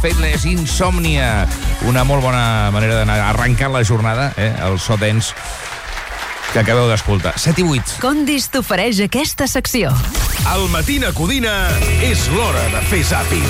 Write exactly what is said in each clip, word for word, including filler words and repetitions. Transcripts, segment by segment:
Faithless Insomnia. Una molt bona manera d'anar arrencant la jornada, eh? El so dens que acabeu d'escoltar. set i vuit. Condis t'ofereix aquesta secció. Al Matina Codina és l'hora de fer zàping.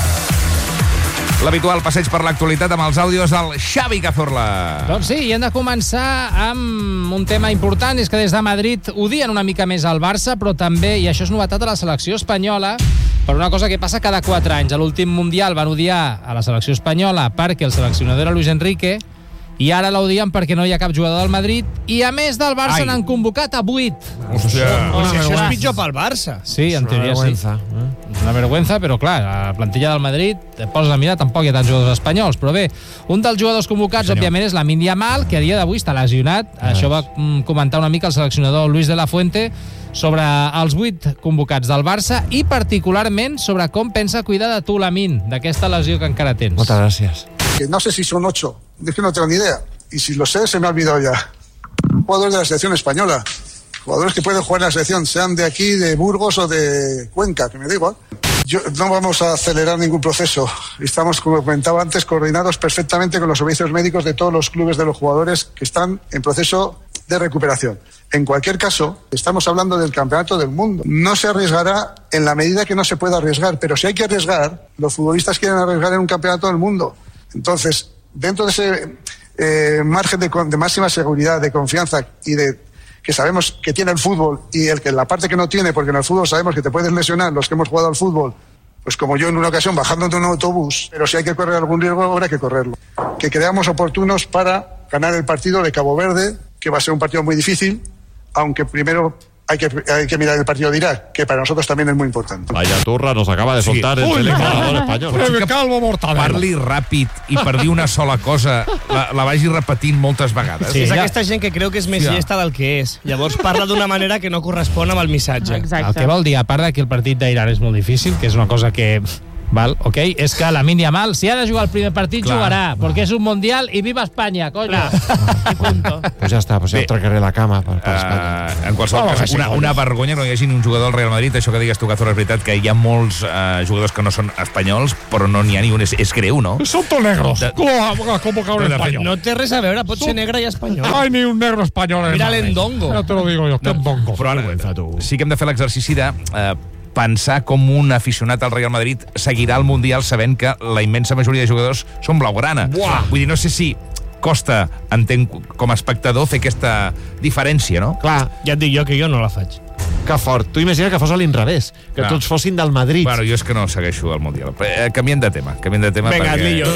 L'habitual passeig per l'actualitat amb els àudios del Xavi Cazorla. Doncs sí, i hem de començar amb un tema important, és que des de Madrid odien una mica més al Barça, però també, i això és novetat a la selecció espanyola, per una cosa que passa cada quatre anys. A l'últim Mundial van odiar a la selecció espanyola perquè el seleccionador era Luis Enrique, i ara l'odien perquè no hi ha cap jugador del Madrid, i a més del Barça Ai. n'han convocat a vuit. Hòstia. O sigui, això és pitjor pel Barça. Sí, en teoria sí. Eh? Una vergüenza, però clar, a la plantilla del Madrid, et poses a mirar, tampoc hi ha tants jugadors espanyols, però bé, un dels jugadors convocats, sí, òbviament, és Lamine Yamal, que a dia d'avui està lesionat. Ah. Això va mm, comentar una mica el seleccionador Luis de la Fuente sobre els vuit convocats del Barça i particularment sobre com pensa cuidar de tu, Lamine, d'aquesta lesió que encara tens. Moltes gràcies. Que no sé si son ocho, es que no tengo ni idea. Y si lo sé, se me ha olvidado ya. Jugadores de la selección española. Jugadores que pueden jugar en la selección, sean de aquí, de Burgos o de Cuenca, que me da igual. Yo, no vamos a acelerar ningún proceso. Estamos, como comentaba antes, coordinados perfectamente con los servicios médicos de todos los clubes de los jugadores que están en proceso de recuperación. En cualquier caso, estamos hablando del campeonato del mundo. No se arriesgará en la medida que no se pueda arriesgar, pero si hay que arriesgar, los futbolistas quieren arriesgar en un campeonato del mundo. Entonces, dentro de ese eh, margen de, de máxima seguridad, de confianza y de que sabemos que tiene el fútbol y el que la parte que no tiene, porque en el fútbol sabemos que te puedes lesionar los que hemos jugado al fútbol, pues como yo en una ocasión bajando de un autobús, pero si hay que correr algún riesgo, habrá que correrlo. Que creamos oportunos para ganar el partido de Cabo Verde, que va a ser un partido muy difícil, aunque primero hay que, hay que mirar el partido de Irak, que para nosotros también es muy importante. Vaya turra, nos acaba de soltar sí. el seleccionador español. Potser que calvo mortal. Parli ràpid i per dir una sola cosa la, la vagi repetint moltes vegades. Sí, és ja. aquesta gent que creu que és més sí. llesta del que és. Llavors parla d'una manera que no correspon amb el missatge. Exacte. El que vol dir, a part que el partit d'Iran és molt difícil, que és una cosa que... Val, ok, és que Lamine Yamal, si ha de jugar el primer partit, clar, jugarà, perquè és un mundial i viva Espanya, coño. I punto. Pues ja està, pues ja tracaré la cama per, per Espanya. Uh, en qualsevol oh, cas, una, una vergonya que no hi hagi un jugador del Real Madrid. Això que digues tu, Cazorla, és veritat que hi ha molts uh, jugadors que no són espanyols, però no n'hi ha ni un. És, és greu, no? Són tots negros. De... Com, com caure espanyol? No té res a veure, pot ser negre i espanyol. Ai, ni un negro espanyol. Mira l'Endongo. No te lo digo yo, que no. Endongo. Però ara, sí que hem de fer l'exercici de... Uh, pensar com un aficionat al Real Madrid seguirà el Mundial sabent que la immensa majoria de jugadors són blaugrana. Buah. Vull dir, no sé si costa, entenc, com a espectador, fer aquesta diferència, no? Clar, ja et dic jo que jo no la faig. Que fort. Tu imagina que fos a l'inrevés, que clar, tots fossin del Madrid. Bueno, jo és que no segueixo el Mundial. Eh, canviem de tema, canviem de tema. Vinga, perquè... Lillo,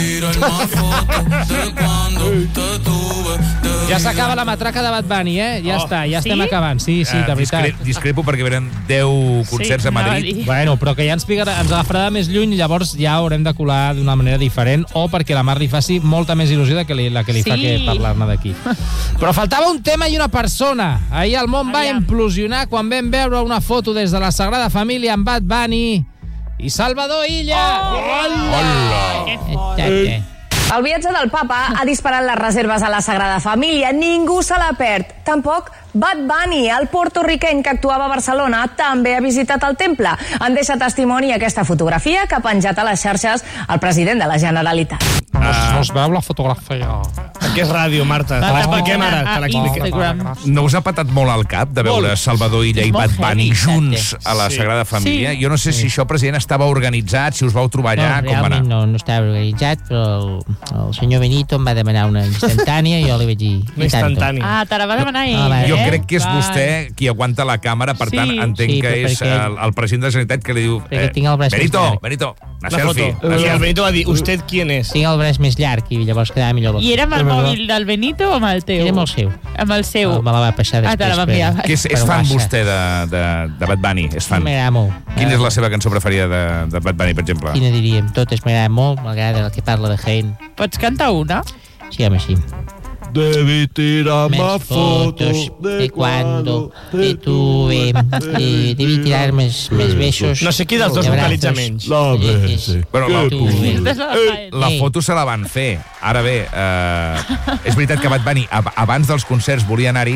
ja s'acaba la matraca de Bad Bunny, eh? Ja oh. està, ja estem sí? acabant. Sí, sí, de veritat. Discre discrepo perquè venen deu concerts sí, a Madrid. Bueno, però que ja ens, pigarà, ens agafarà més lluny, llavors ja haurem de colar d'una manera diferent, o perquè la Mar li faci molta més il·lusió que li, la que li sí. fa que parlar-ne d'aquí. Però faltava un tema i una persona. Ahir el món va implosionar quan vam veure una foto des de la Sagrada Família amb Bad Bunny i Salvador Illa. Oh! Hola! Que fort! El viatge del papa ha disparat les reserves a la Sagrada Família. Ningú se la perd. Tampoc Bad Bunny, el porto-riqueny que actuava a Barcelona, també ha visitat el temple. En deixa testimoni aquesta fotografia que ha penjat a les xarxes el president de la Generalitat. No, no es veu la fotografia. Aquí és ràdio, Marta. Te l'expliquem ara. Te l'expliquem. No us ha patat molt al cap de veure Salvador Illa i Bad Bunny junts a la Sagrada Família? Jo no sé si això, president, estava organitzat, si us vau trobar allà, com va anar? No, no estava organitzat, però el, el senyor Benito em va demanar una instantània i jo li vaig dir... Instantània. Ah, te la va demanar ell. Ah, jo crec que és vostè qui aguanta la càmera, per tant, entenc que és el, el president de la Generalitat que li diu Benito, Benito, una selfie. El Benito va dir, ¿usted quién és? Tinc el braç més llarg i llavors quedava millor. I era amb el mòbil del Benito o amb el teu? Era amb el seu. Amb el seu. Me la va passar després. Ah, te la va enviar. Que és, és fan vostè de, de, de Bad Bunny? És fan. M'agrada molt. Quina és la seva cançó preferida de, de Bad Bunny, per exemple? Quina diríem? Totes m'agrada molt, m'agrada el que parla de Jaén. Pots cantar una? Sí, home, sí. Debí tirar más fotos de cuando te tuve. Eh, debí tirar més, més besos. No sé qui dels dos vocalitza menys. La bese. Però la, la foto se la van fer. Ara bé, eh, és veritat que Bad Bunny abans dels concerts volia anar-hi,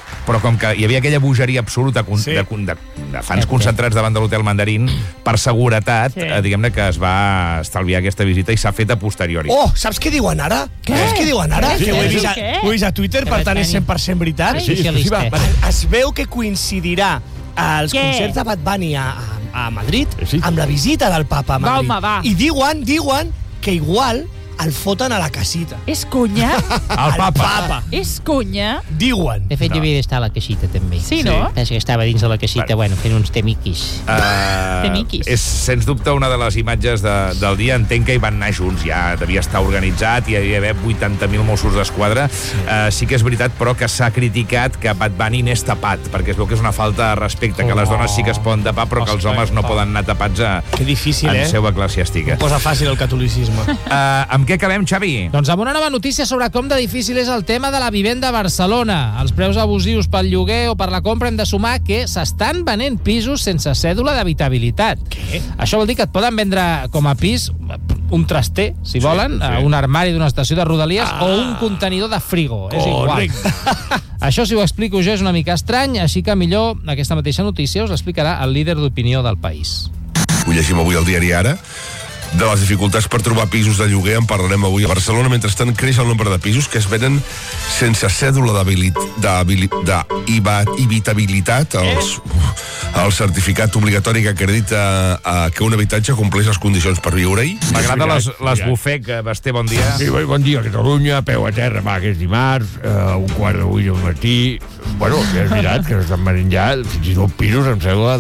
però com que hi havia aquella bogeria absoluta sí. de, de, de fans concentrats davant de l'Hotel Mandarín, per seguretat, sí. eh, diguem-ne que es va estalviar aquesta visita i s'ha fet a posteriori. Oh, saps què diuen ara? Què? Saps què diuen ara? Sí, que ho he, vist a, què? ho he vist a Twitter, per tant és cent per cent veritat. Sí, sí, sí, va. Es veu que coincidirà els Què? concerts de Bad Bunny a, a Madrid Sí. amb la visita del papa a Madrid. Va, home, va. I diuen, diuen que igual el foten a la casita. És conya? El papa. papa. És conya? Diuen. De fet, no. havia d'estar a la caixita, també. Sí, no? Pensa que estava dins de la caixita, bueno, fent uns temiquis. Uh, Temiquis. és, sens dubte, una de les imatges de, del dia. Entenc que hi van anar junts, ja devia estar organitzat, hi havia d'haver vuitanta mil Mossos d'Esquadra. Sí. Uh, sí que és veritat, però, que s'ha criticat que Bad Bunny n'és tapat, perquè es veu que és una falta de respecte, que les dones sí que es poden tapar, però que els homes no poden anar tapats a, Que difícil, en eh? seu eclesiàstica. Posa fàcil el catolicisme. Uh, amb què acabem, Xavi? Doncs amb una nova notícia sobre com de difícil és el tema de la vivenda a Barcelona. Els preus abusius pel lloguer o per la compra hem de sumar que s'estan venent pisos sense cèdula d'habitabilitat. Què? Això vol dir que et poden vendre com a pis un traster, si volen, sí, sí. un armari d'una estació de Rodalies ah, o un contenidor de frigo. És igual. Això, si ho explico jo, és una mica estrany, així que millor aquesta mateixa notícia us l'explicarà el líder d'opinió del país. Ho llegim avui al diari Ara. De les dificultats per trobar pisos de lloguer en parlarem avui a Barcelona. Mentrestant, creix el nombre de pisos que es venen sense cèdula d'habitabilitat, els, el certificat obligatori que acredita uh, que un habitatge compleix les condicions per viure-hi. M'agrada les, les bufec, Basté, bon dia. Sí, bon dia, Catalunya, peu a terra, va, que és dimarts, uh, un quart de vuit del matí. Bueno, que és veritat que s'estan venent ja fins i tot pisos amb cèdula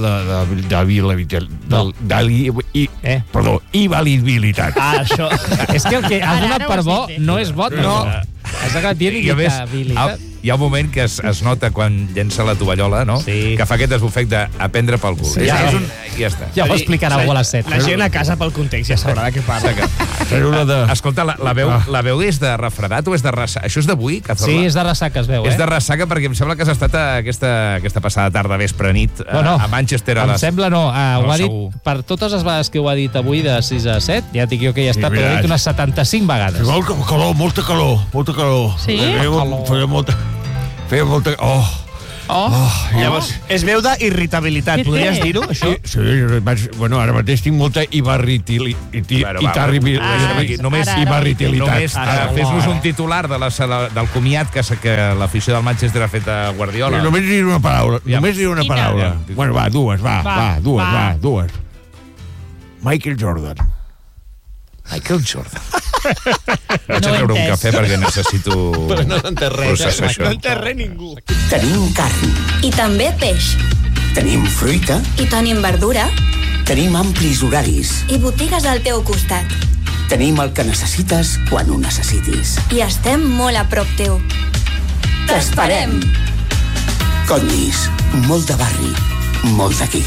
d'habitabilitat. Ah, això. És que el que has Ara donat no per ho bo sé. no és vot, no. Has acabat dient I a més, habitabilitat. hi ha un moment que es, es nota quan llença la tovallola, no? Sí. Que fa aquest desbufec d'aprendre pel cul. Sí, és, ja, és un... Ja està. Ja ho explicarà algú a les set. La gent a casa pel context ja sabrà de què parla. Cèdula de... Escolta, la, la, veu, la veu és de refredat o és de ressaca? Això és d'avui, Cazorla? Sí, és de ressaca, es veu, eh? És de ressaca perquè em sembla que has estat a aquesta, aquesta passada tarda, vespre, nit, No, no. a Manchester. A Em les... sembla no, uh, No, ho ha dit segur. per totes les vegades que ho ha dit avui de sis a set, ja et dic jo que ja està, però ho ha dit unes setanta-cinc vegades. Molt calor, molta calor, molta calor. Sí? Feia, feia molta... Feia molta... Oh! Oh, Oh, Llavors, és veu d'irritabilitat, Què té? podries dir-ho, això? Sí, sí, vaig, bueno, ara mateix tinc molta ibarritilitat. Bueno, va, va. Ah, Només, ara, ara. ibarritilitat. només Ara, uh, fes-nos un titular de la, del comiat que, que l'afició del Manchester ha fet a Guardiola. Només diré una paraula. Ja. Només diré una Quina? paraula. Ja. Bueno, va, dues, va, va, Va, dues, va. va, dues. Michael Jordan. Michael Jordan. Vaig No a ho he treure un entès. cafè perquè necessito... Però no s'entén res. processar això. No en té res ningú. Tenim carn, I també peix. tenim fruita, I tenim verdura. tenim amplis horaris, I botigues al teu costat. tenim el que necessites quan ho necessitis. I estem molt a prop teu. T'esperem. Condis, molt de barri, molt d'aquí.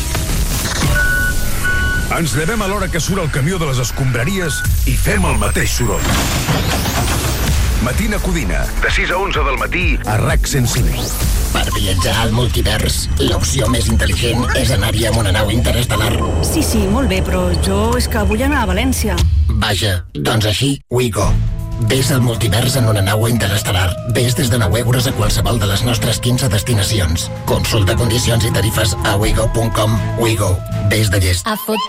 Ens llevem a l'hora que surt el camió de les escombraries i fem el mateix soroll. Matina Codina, de sis a onze del matí, a RAC cent cinc. Per viatjar al multivers, l'opció més intel·ligent és anar-hi amb una nau interestel·lar. Sí, sí, molt bé, però jo és que vull anar a València. Vaja, doncs així, Wigo. Ves al multivers en una nau interestel·lar. Ves des de nou euros a qualsevol de les nostres quinze destinacions. Consulta condicions i tarifes a wigo punt com. Wigo. Ves de llest. A fot